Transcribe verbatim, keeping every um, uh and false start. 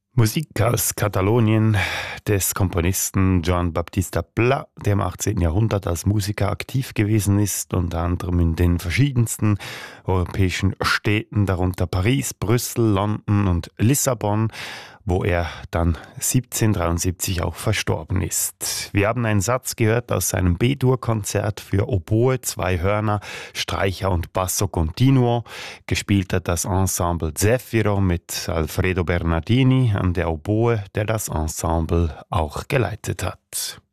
Musik aus Katalonien des Komponisten Joan Baptista Pla, der im achtzehnten. Jahrhundert als Musiker aktiv gewesen ist, unter anderem in den verschiedensten europäischen Städten, darunter Paris, Brüssel, London und Lissabon, wo er dann siebzehnhundertdreiundsiebzig auch verstorben ist. Wir haben einen Satz gehört aus seinem B-Dur-Konzert für Oboe, zwei Hörner, Streicher und Basso Continuo. Gespielt hat das Ensemble Zefiro mit Alfredo Bernardini an der Oboe, der das Ensemble auch geleitet hat.